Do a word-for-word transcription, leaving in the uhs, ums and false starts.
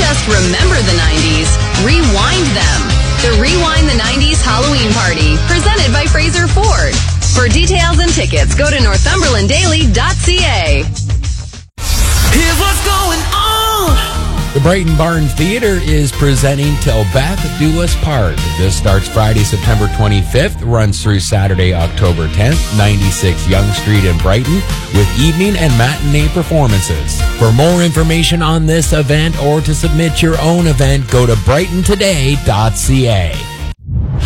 just remember the nineties, rewind them. The Rewind the nineties Halloween Party, presented by Fraser Ford. For details and tickets, go to northumberland daily dot c a. Here's what's going on. The Brighton Barn Theater is presenting Till Beth Do Us Part. This starts Friday, September twenty-fifth, runs through Saturday, October tenth, ninety-six Yonge Street in Brighton, with evening and matinee performances. For more information on this event or to submit your own event, go to brighton today dot c a.